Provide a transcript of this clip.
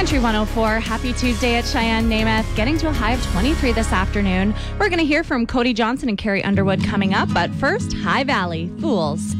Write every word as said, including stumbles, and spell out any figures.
Country one oh four. Happy Tuesday at Cheyenne Namath. Getting to a high of twenty-three this afternoon. We're going to hear from Cody Johnson and Carrie Underwood coming up. But first, High Valley Fools.